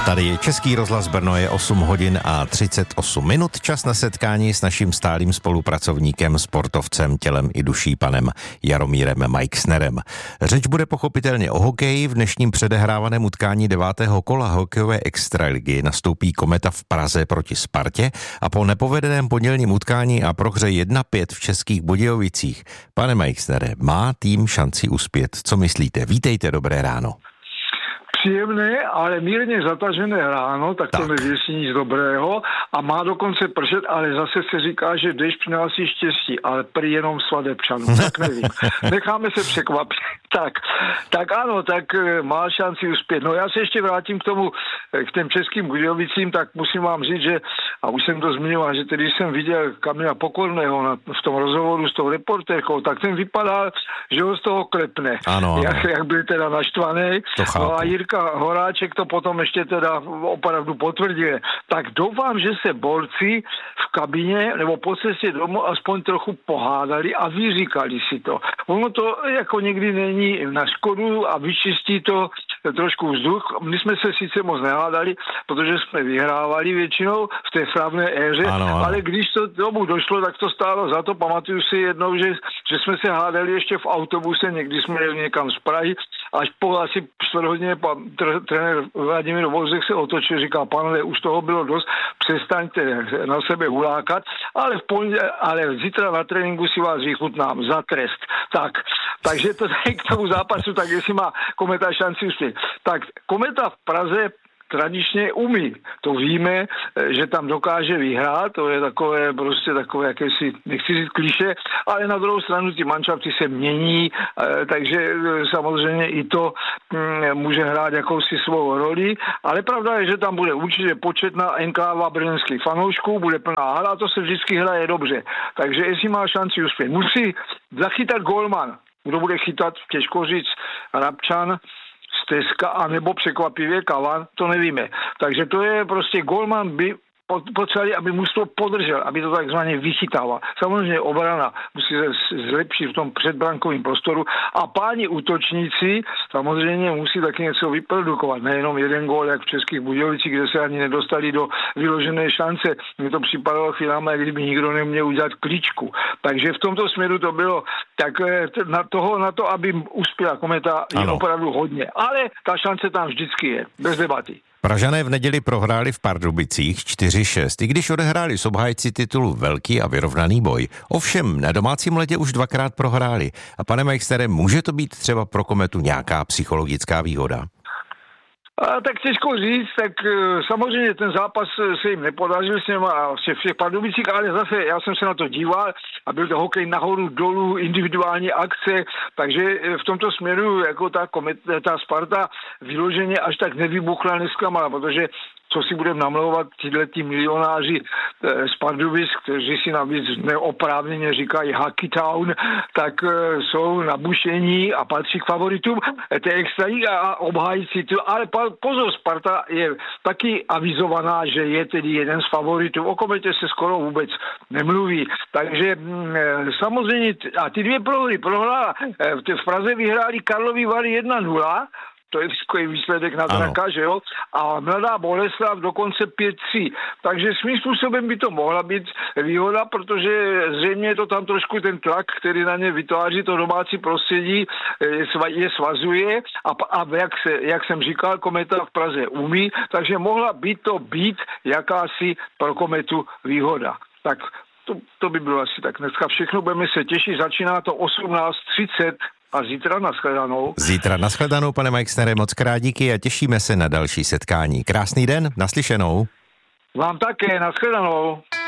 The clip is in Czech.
Tady je Český rozhlas Brno, je 8 hodin a 38 minut. Čas na setkání s naším stálým spolupracovníkem, sportovcem, tělem i duší, panem Jaromírem Majksnerem. Řeč bude pochopitelně o hokeji. V dnešním předehrávaném utkání 9. kola hokejové extraligy nastoupí Kometa v Praze proti Spartě a po nepovedeném pondělním utkání a prohře 1-5 v Českých Budějovicích. Pane Majksnere, má tým šanci uspět? Co myslíte? Vítejte, dobré ráno. Příjemné, ale mírně zatažené ráno, tak to nevěsí nic dobrého a má dokonce pršet, ale zase se říká, že dešť přináší štěstí, ale prý jenom svadebčanů, tak nevím. Necháme se překvapit. Tak ano, tak má šanci uspět. No já se ještě vrátím k těm Českým Budějovicím, tak musím vám říct, že, a už jsem to zmiňoval, že když jsem viděl Kamila Pokorného v tom rozhovoru s tou reportérkou, tak ten vypadal, že ho z toho klepne. Ano. Jak byl teda naštvaný. No a Jirka Horáček to potom ještě teda opravdu potvrdil. Tak doufám, že se borci v kabině nebo po cestě domů aspoň trochu pohádali a vyříkali si to. Ono to jako někdy není na škodu a vyčistí to trošku vzduch. My jsme se sice moc nehádali, protože jsme vyhrávali většinou v té slavné éře, ano. Ale když to tomu došlo, tak to stálo za to. Pamatuju si jednou, že jsme se hádali ještě v autobuse, někdy jsme jeli někam z Prahy, až po asi 4 hodině trenér Vladimír Vozek se otočil, říká, panové, už toho bylo dost, přestaňte na sebe hulákat, ale zítra na tréninku si vás vychutnám za trest. Takže to tady k tomu zápasu, tak jestli má Kometa šanci uspět. Tak Kometa v Praze tradičně umí. To víme, že tam dokáže vyhrát, to je takové jakési, nechci říct klišé, ale na druhou stranu ty manšafty se mění, takže samozřejmě i to může hrát jakousi svou roli, ale pravda je, že tam bude určitě početná enkláva brněnských fanoušků, bude plná hala, a to se vždycky hraje dobře. Takže jestli má šanci uspět, musí zachytat golman. Kdo bude chytat, těžko říct, Rabčan, Stezka, anebo překvapivě Kavan, to nevíme. Takže to je prostě golman by potřebovali, aby mužstvo podržel, aby to takzvaně vychytával. Samozřejmě obrana musí se zlepšit v tom předbrankovém prostoru a páni útočníci samozřejmě musí taky něco vyprodukovat. Nejenom jeden gól, jak v Českých Budějovicích, kde se ani nedostali do vyložené šance. Mně to připadalo chvílami, jak kdyby nikdo neměl udělat kličku. Takže v tomto směru to bylo tak na to, aby uspěla Kometa, je opravdu hodně. Ale ta šance tam vždycky je, bez debaty. Pražané v neděli prohráli v Pardubicích 4-6, i když odehráli s obhájci titulu velký a vyrovnaný boj. Ovšem na domácím ledě už 2krát prohráli. A pane Majkstere, může to být třeba pro Kometu nějaká psychologická výhoda? Tak těžko říct, tak samozřejmě ten zápas se jim nepodařil s něma v těch Pardubicích, ale zase já jsem se na to díval a byl to hokej nahoru, dolů, individuální akce, takže v tomto směru jako ta Sparta vyloženě až tak nevybuchla, nesklamala, protože co si budeme namlouvat tyhleti milionáři z Pardubic, kteří si navíc neoprávněně říkají Hockey Town, tak jsou nabušení a patří k favoritům té extraligy a obhájí titul. Ale pozor, Sparta je taky avizovaná, že je tedy jeden z favoritů. O Kometě se skoro vůbec nemluví. Takže samozřejmě, a ty dvě prohry prohrála, v Praze vyhráli Karlovy Vary 1-0, to je takový výsledek na draka, že jo? A Mladá Boleslav dokonce 5-3. Takže svým způsobem by to mohla být výhoda, protože zřejmě je to tam trošku ten tlak, který na ně vytváří to domácí prostředí, je svazuje a jak jsem říkal, Kometa v Praze umí, takže mohla by to být jakási pro Kometu výhoda. Tak to by bylo asi tak. Dneska všechno budeme se těšit, začíná to 18:30 a zítra nashledanou. Zítra nashledanou, pane Majksnere, moc krát díky a těšíme se na další setkání. Krásný den, naslyšenou. Vám také, nashledanou.